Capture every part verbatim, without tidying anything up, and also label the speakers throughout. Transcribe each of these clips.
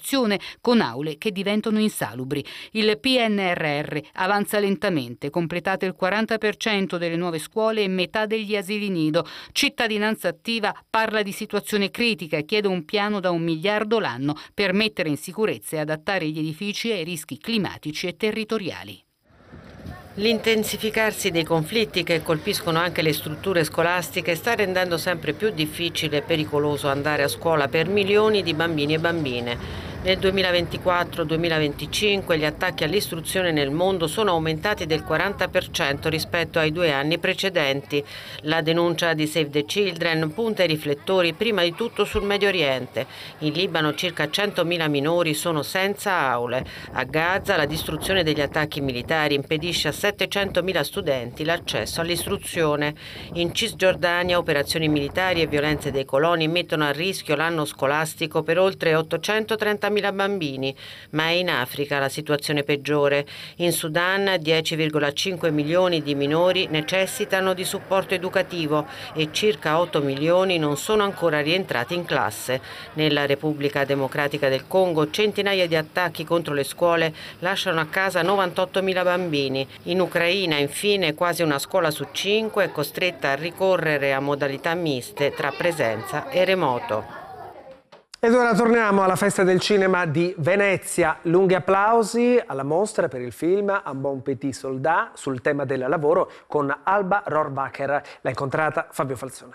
Speaker 1: istruzione, con aule che diventano insalubri. Il P N R R avanza lentamente, completate il quaranta per cento delle nuove scuole e metà degli asili nido. Cittadinanza Attiva parla di situazione critica e chiede un piano da un miliardo l'anno per mettere in sicurezza e adattare gli edifici ai rischi climatici e territoriali.
Speaker 2: L'intensificarsi dei conflitti che colpiscono anche le strutture scolastiche sta rendendo sempre più difficile e pericoloso andare a scuola per milioni di bambini e bambine. Nel duemilaventiquattro duemilaventicinque gli attacchi all'istruzione nel mondo sono aumentati del quaranta per cento rispetto ai due anni precedenti. La denuncia di Save the Children punta i riflettori prima di tutto sul Medio Oriente. In Libano circa centomila minori sono senza aule. A Gaza la distruzione degli attacchi militari impedisce a settecentomila studenti l'accesso all'istruzione. In Cisgiordania operazioni militari e violenze dei coloni mettono a rischio l'anno scolastico per oltre ottocentotrentamila bambini, ma è in Africa la situazione peggiore. In Sudan dieci virgola cinque milioni di minori necessitano di supporto educativo e circa otto milioni non sono ancora rientrati in classe. Nella Repubblica Democratica del Congo centinaia di attacchi contro le scuole lasciano a casa novantottomila bambini. In Ucraina, infine, quasi una scuola su cinque è costretta a ricorrere a modalità miste tra presenza e remoto.
Speaker 3: Ed ora torniamo alla Festa del Cinema di Venezia. Lunghi applausi alla mostra per il film Un bon petit soldat sul tema del lavoro con Alba Rohrwacher. L'ha incontrata Fabio Falzone.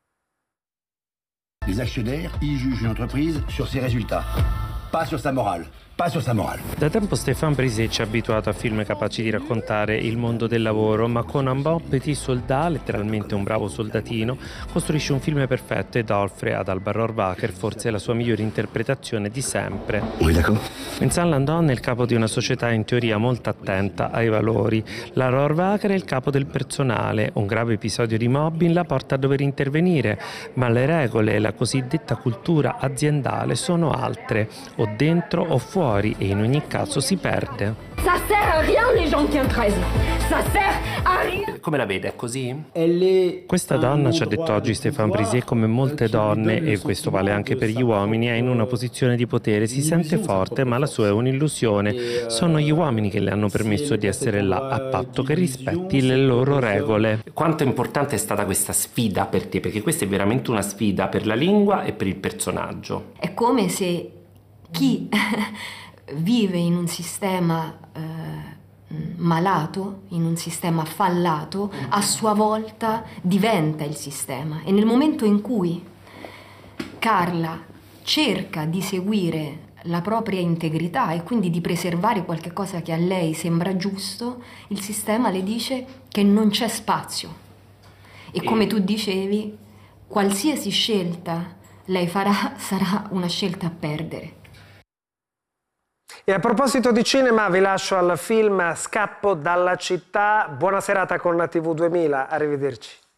Speaker 4: Les actionnaires y jugent une entreprise sur ses résultats, pas sur sa morale.
Speaker 5: Da tempo Stéphane Brisé ci ha abituato a film capaci di raccontare il mondo del lavoro, ma con Un bon petit soldat, letteralmente un bravo soldatino, costruisce un film perfetto ed offre ad Alba Rohrwacher forse la sua migliore interpretazione di sempre.
Speaker 4: Oui, d'accord.
Speaker 5: Vincent Landon è il capo di una società in teoria molto attenta ai valori. La Rohrwacher è il capo del personale. Un grave episodio di mobbing la porta a dover intervenire, ma le regole e la cosiddetta cultura aziendale sono altre, o dentro o fuori, e in ogni caso si perde.
Speaker 6: Ça sert à rien les gens qui ont treize. Ça sert à rien.
Speaker 5: Come la vede? È così? Questa donna, ci ha detto oggi Stéphane Brisé, come molte donne, e questo vale anche per gli uomini, è in una posizione di potere, si sente forte, ma la sua è un'illusione. Sono gli uomini che le hanno permesso di essere là, a patto che rispetti le loro regole. Quanto importante è stata questa sfida per te? Perché questa è veramente una sfida per la lingua e per il personaggio.
Speaker 6: È come se chi vive in un sistema eh, malato, in un sistema fallato, a sua volta diventa il sistema. E nel momento in cui Carla cerca di seguire la propria integrità e quindi di preservare qualche cosa che a lei sembra giusto, il sistema le dice che non c'è spazio. E come tu dicevi, qualsiasi scelta lei farà sarà una scelta a perdere.
Speaker 3: E a proposito di cinema vi lascio al film Scappo dalla città. Buona serata con T V duemila, arrivederci.